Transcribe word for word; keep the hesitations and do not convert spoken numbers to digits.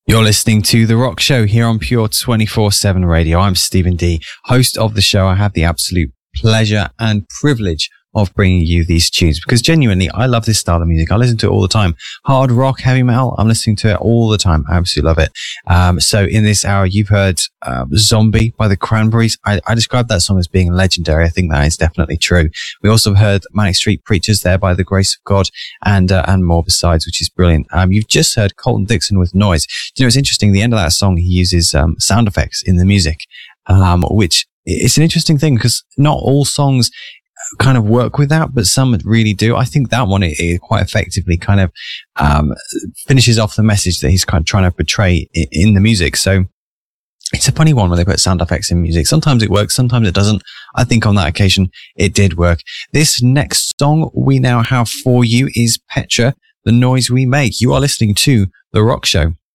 You're listening to The Rock Show here on Pure twenty-four seven Radio. I'm Stephen D, host of the show. I have the absolute pleasure and privilege of bringing you these tunes because genuinely, I love this style of music. I listen to it all the time. Hard rock, heavy metal, I'm listening to it all the time. I absolutely love it. Um, so in this hour, you've heard uh, Zombie by the Cranberries. I, I described that song as being legendary. I think that is definitely true. We also heard Manic Street Preachers there by The Grace of God and uh, and more besides, which is brilliant. Um, you've just heard Colton Dixon with Noise. You know, it's interesting. The end of that song, he uses um, sound effects in the music, um, which it's an interesting thing because not all songs kind of work with that, but some really do. I think that one it, it quite effectively kind of um finishes off the message that he's kind of trying to portray in, in the music. So it's a funny one when they put sound effects in music. Sometimes it works, sometimes it doesn't. I think on that occasion it did work. This next song we now have for you is Petra, The Noise We Make. You are listening to The Rock Show.